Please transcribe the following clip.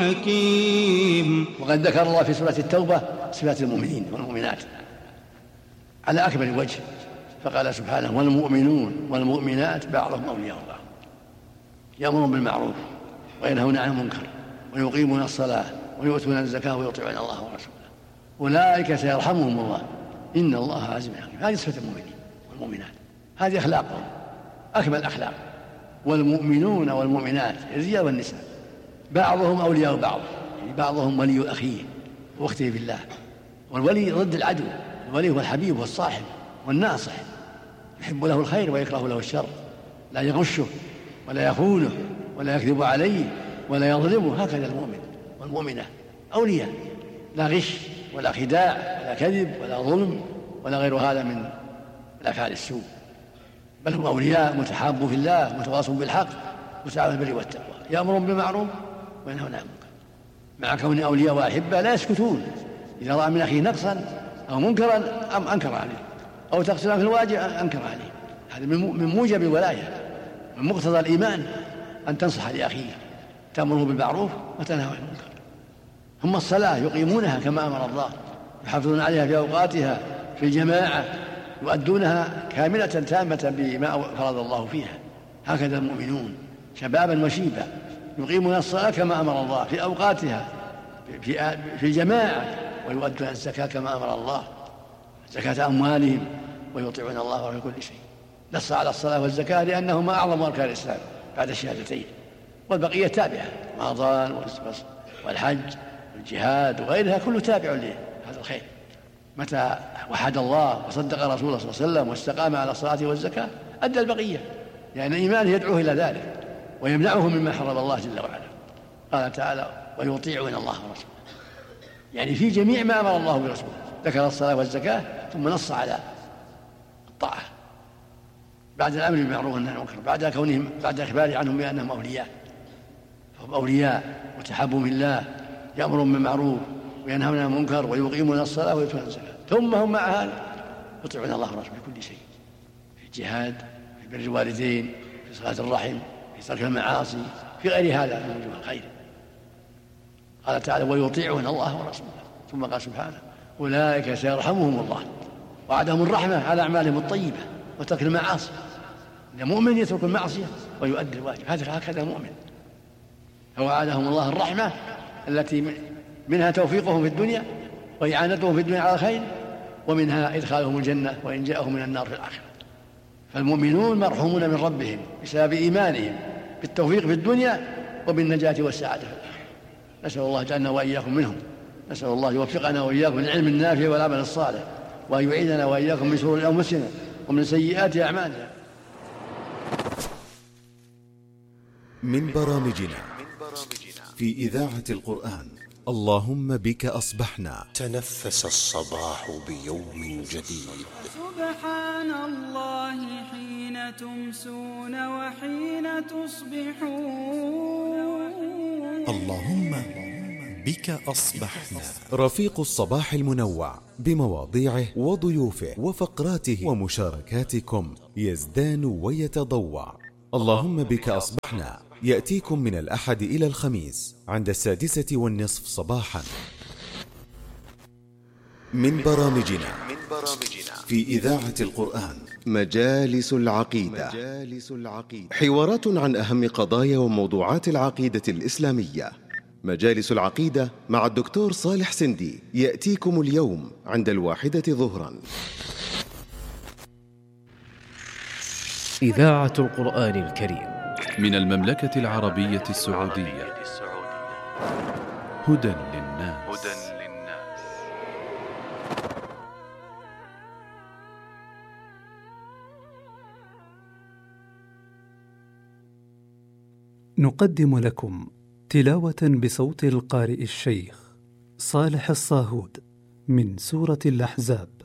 حكيم. وقد ذكر الله في سورة التوبة صفات المؤمنين والمؤمنات على أكمل وجه، فقال سبحانه: والمؤمنون والمؤمنات بعضهم أولياء بعض يأمرون بالمعروف وينهون عن المنكر ويقيمون الصلاة ويؤتون الزكاة ويطيعون الله ورسوله أولئك سيرحمهم الله إن الله عزيز حكيم. هذه صفة المؤمنين والمؤمنات، هذه أخلاقهم أكمل أخلاق. والمؤمنون والمؤمنات الرجال والنساء بعضهم أولياء بعض، يعني بعضهم ولي أخيه واخته في الله، والولي ضد العدو. الولي هو الحبيب والصاحب والناصح، يحب له الخير ويكره له الشر، لا يغشه ولا يخونه ولا يكذب عليه ولا يظلمه. هكذا المؤمن والمؤمنة أولياء، لا غش ولا خداع ولا كذب ولا ظلم ولا غير هذا من الأفعال السوء، بل هم أولياء متحابون في الله متواصون بالحق متعاونون بالبر والتقوى، يأمرون بالمعروف وينهون عن المنكر، مع كون أولياء وأحبة لا يسكتون. إذا رأى من أخيه نقصا أو منكرا أنكر عليه، أو تقصيرا في الواجب أنكر عليه. هذا من موجب الولاية، من مقتضى الإيمان أن تنصح لأخيه، تأمره بالمعروف وتنهى عن المنكر. ثم الصلاة يقيمونها كما أمر الله، يحافظون عليها في أوقاتها في الجماعة، يؤدونها كاملة تامة بما فرض الله فيها. هكذا المؤمنون شبابا وشيبا يقيمون الصلاة كما أمر الله في أوقاتها في الجماعة، ويؤدون الزكاة كما أمر الله، زكاة أموالهم، ويطيعون الله في كل شيء. نص على الصلاة والزكاة لأنهما أعظم أركان الإسلام بعد الشهادتين، والبقية تابعة، رمضان والحج والجهاد وغيرها كله تابع لهذا الخير. متى وحد الله وصدق رسوله صلى الله عليه وسلم واستقام على الصلاة والزكاة أدى البقية، لأن إيمانه يدعوه إلى ذلك ويمنعه مما حرم الله جل وعلا. قال تعالى: ويطيعون الله ورسوله، يعني في جميع ما أمر الله برسوله. ذكر الصلاة والزكاة ثم نص على الطاعة بعد الأمر بالمعروف والنهي عن المنكر، بعد إخباره عنهم بأنهم أولياء. فهم أولياء متحابون بالله، يأمرون بالمعروف وينهون عن المنكر ويقيمون الصلاة ويؤتون الزكاة، ثم هم مع هذا يطيعون الله ورسوله في كل شيء، في الجهاد، في بر الوالدين، في صلاة الرحم، في ترك المعاصي، في غير هذا من وجوه الخير. قال تعالى: ويطيعون الله ورسوله. ثم قال سبحانه: أولئك سيرحمهم الله، وعدهم الرحمة على أعمالهم الطيبة وترك المعاصي. المؤمن يترك المعصية ويؤدي الواجب، هكذا المؤمن. فوعدهم الله الرحمة التي منها توفيقهم في الدنيا وإعانتهم في الدنيا على الخير، ومنها إدخالهم الجنة وإن جاءهم من النار في الآخرة. فالمؤمنون مرحومون من ربهم بسبب إيمانهم بالتوفيق في الدنيا وبالنجاة والسعادة في الآخرة. نسأل الله جعلنا وإياكم منهم. نسأل الله يوفقنا وإياكم للعلم النافع والعمل الصالح، وأن يعيذنا وإياكم من شرور أنفسنا ومن سيئات أعمالنا. من برامجنا في إذاعة القرآن اللهم بك أصبحنا. تنفس الصباح بيوم جديد. سبحان الله حين تمسون وحين تصبحون. اللهم بك أصبحنا. رفيق الصباح المنوع بمواضيعه وضيوفه وفقراته ومشاركاتكم يزدان ويتضوع. اللهم بك أصبحنا يأتيكم من الأحد إلى الخميس عند 6:30 صباحا. من برامجنا في إذاعة القرآن مجالس العقيدة، حوارات عن أهم قضايا وموضوعات العقيدة الإسلامية. مجالس العقيدة مع الدكتور صالح سندي يأتيكم اليوم عند 1 ظهرا. إذاعة القرآن الكريم من المملكة العربية السعودية. هدى للناس. نقدم لكم تلاوة بصوت القارئ الشيخ صالح الصاهود من سورة الأحزاب.